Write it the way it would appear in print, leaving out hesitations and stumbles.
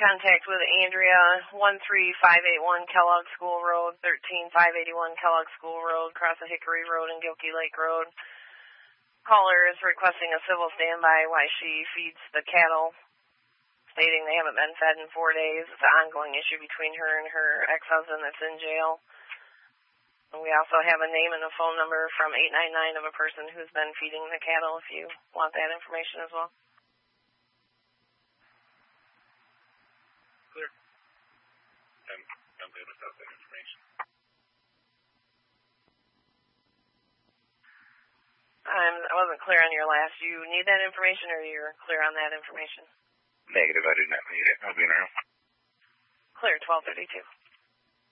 contact with Andrea, 13581 Kellogg School Road, 13581 Kellogg School Road, across the Hickory Road and Gilkey Lake Road. Caller is requesting a civil standby while she feeds the cattle, stating they haven't been fed in 4 days. It's an ongoing issue between her and her ex-husband that's in jail. And we also have a name and a phone number from 899 of a person who's been feeding the cattle if you want that information as well. Clear. I'm good without that information. I wasn't clear on your last. You need that information or you're clear on that information? Negative, I do not need it. I'll be in a room. Clear, 1232.